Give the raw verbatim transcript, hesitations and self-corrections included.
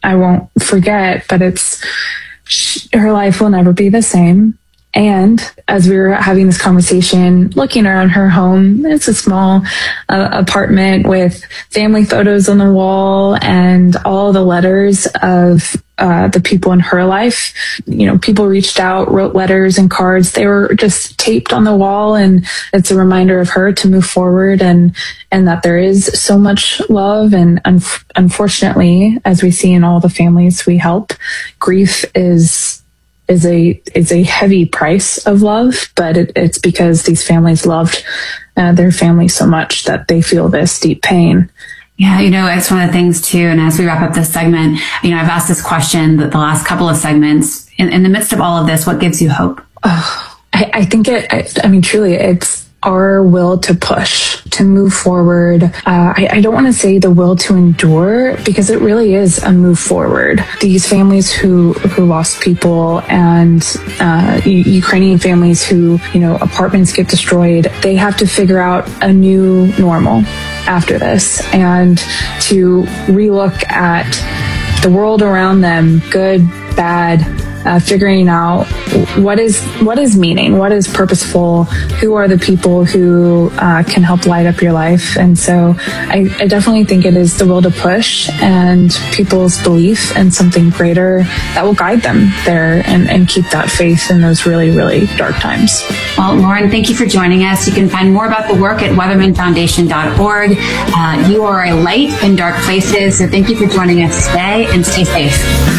I won't forget, but it's, she, her life will never be the same. And as we were having this conversation, looking around her home, it's a small uh, apartment with family photos on the wall and all the letters of uh, the people in her life. You know, people reached out, wrote letters and cards. They were just taped on the wall. And it's a reminder of her to move forward and, and that there is so much love. And un- unfortunately, as we see in all the families we help, grief is is a is a heavy price of love, but it, it's because these families loved uh, their family so much that they feel this deep pain. Yeah, you know, it's one of the things too. And as we wrap up this segment, you know, I've asked this question that the last couple of segments. In, in the midst of all of this, what gives you hope? Oh, I, I think it. I, I mean, truly, it's our will to push, to move forward. Uh, I, I don't want to say the will to endure, because it really is a move forward. These families who, who lost people, and uh, U- Ukrainian families who, you know, apartments get destroyed, they have to figure out a new normal after this, and to relook at the world around them, good, bad, Uh, figuring out what is what is meaning, what is purposeful, who are the people who uh, can help light up your life. And so I, I definitely think it is the will to push and people's belief in something greater that will guide them there and, and keep that faith in those really, really dark times. Well, Lauren, thank you for joining us. You can find more about the work at weatherman foundation dot org. Uh, you are a light in dark places. So thank you for joining us today, and stay safe.